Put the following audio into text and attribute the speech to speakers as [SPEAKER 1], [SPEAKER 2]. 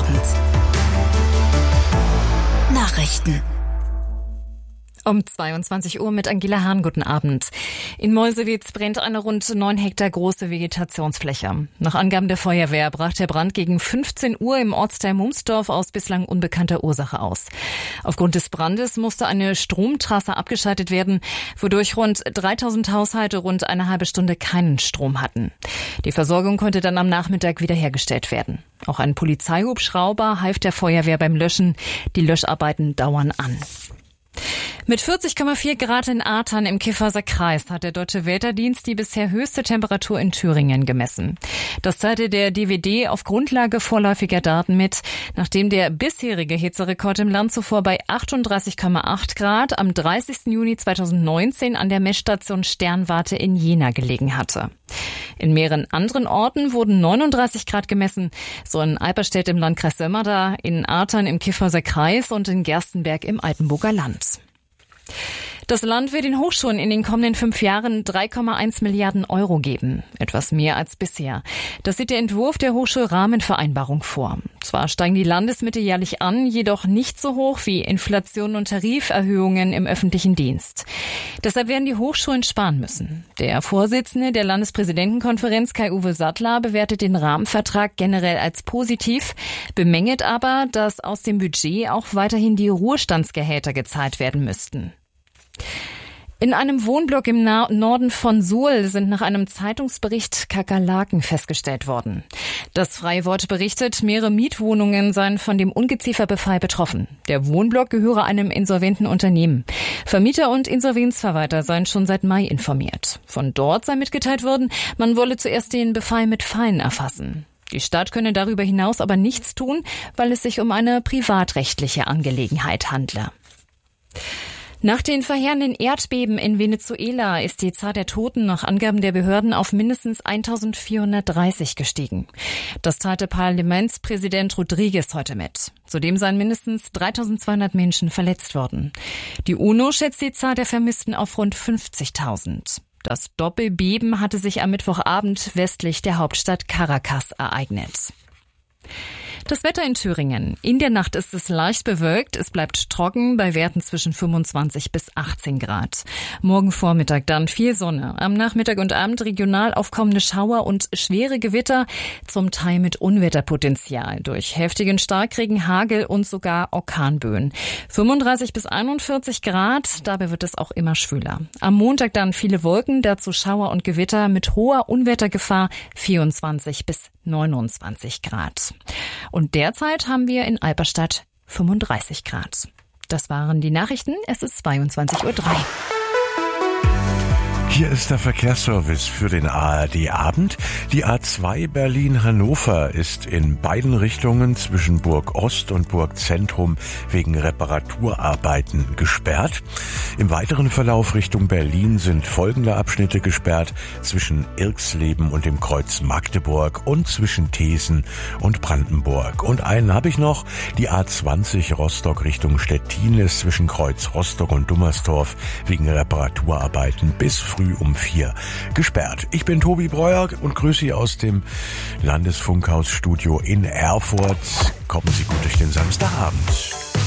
[SPEAKER 1] Abend. Nachrichten. Um 22 Uhr mit Angela Hahn. Guten Abend. In Meuselwitz brennt eine rund 9 Hektar große Vegetationsfläche. Nach Angaben der Feuerwehr brach der Brand gegen 15 Uhr im Ortsteil Mumsdorf aus bislang unbekannter Ursache aus. Aufgrund des Brandes musste eine Stromtrasse abgeschaltet werden, wodurch rund 3000 Haushalte rund eine halbe Stunde keinen Strom hatten. Die Versorgung konnte dann am Nachmittag wiederhergestellt werden. Auch ein Polizeihubschrauber half der Feuerwehr beim Löschen. Die Löscharbeiten dauern an. Mit 40,4 Grad in Artern im Kifferser Kreis hat der Deutsche Wetterdienst die bisher höchste Temperatur in Thüringen gemessen. Das teilte der DWD auf Grundlage vorläufiger Daten mit, nachdem der bisherige Hitzerekord im Land zuvor bei 38,8 Grad am 30. Juni 2019 an der Messstation Sternwarte in Jena gelegen hatte. In mehreren anderen Orten wurden 39 Grad gemessen, so in Eiperstedt im Landkreis Sömmerda, in Artern im Kifferser Kreis und in Gerstenberg im Altenburger Land. Das Land will den Hochschulen in den kommenden 5 Jahren 3,1 Milliarden Euro geben. Etwas mehr als bisher. Das sieht der Entwurf der Hochschulrahmenvereinbarung vor. Zwar steigen die Landesmittel jährlich an, jedoch nicht so hoch wie Inflation und Tariferhöhungen im öffentlichen Dienst. Deshalb werden die Hochschulen sparen müssen. Der Vorsitzende der Landespräsidentenkonferenz, Kai-Uwe Sattler, bewertet den Rahmenvertrag generell als positiv, bemängelt aber, dass aus dem Budget auch weiterhin die Ruhestandsgehälter gezahlt werden müssten. In einem Wohnblock im Norden von Suhl sind nach einem Zeitungsbericht Kakerlaken festgestellt worden. Das Freie Wort berichtet, mehrere Mietwohnungen seien von dem Ungezieferbefall betroffen. Der Wohnblock gehöre einem insolventen Unternehmen. Vermieter und Insolvenzverwalter seien schon seit Mai informiert. Von dort sei mitgeteilt worden, man wolle zuerst den Befall mit Fallen erfassen. Die Stadt könne darüber hinaus aber nichts tun, weil es sich um eine privatrechtliche Angelegenheit handle. Nach den verheerenden Erdbeben in Venezuela ist die Zahl der Toten nach Angaben der Behörden auf mindestens 1430 gestiegen. Das teilte Parlamentspräsident Rodriguez heute mit. Zudem seien mindestens 3200 Menschen verletzt worden. Die UNO schätzt die Zahl der Vermissten auf rund 50.000. Das Doppelbeben hatte sich am Mittwochabend westlich der Hauptstadt Caracas ereignet. Das Wetter in Thüringen. In der Nacht ist es leicht bewölkt. Es bleibt trocken bei Werten zwischen 25 bis 18 Grad. Morgen Vormittag dann viel Sonne. Am Nachmittag und Abend regional aufkommende Schauer und schwere Gewitter, zum Teil mit Unwetterpotenzial durch heftigen Starkregen, Hagel und sogar Orkanböen. 35 bis 41 Grad, dabei wird es auch immer schwüler. Am Montag dann viele Wolken, dazu Schauer und Gewitter mit hoher Unwettergefahr, 24 bis 29 Grad. Und derzeit haben wir in Eiperstadt 35 Grad. Das waren die Nachrichten. Es ist 22:03 Uhr.
[SPEAKER 2] Hier ist der Verkehrsservice für den ARD-Abend. Die A2 Berlin-Hannover ist in beiden Richtungen zwischen Burg Ost und Burg Zentrum wegen Reparaturarbeiten gesperrt. Im weiteren Verlauf Richtung Berlin sind folgende Abschnitte gesperrt: zwischen Irxleben und dem Kreuz Magdeburg und zwischen Thesen und Brandenburg. Und einen habe ich noch: die A20 Rostock Richtung Stettin ist zwischen Kreuz Rostock und Dummersdorf wegen Reparaturarbeiten bis früh um 4 gesperrt. Ich bin Tobi Breuer und grüße Sie aus dem Landesfunkhausstudio in Erfurt. Kommen Sie gut durch den Samstagabend.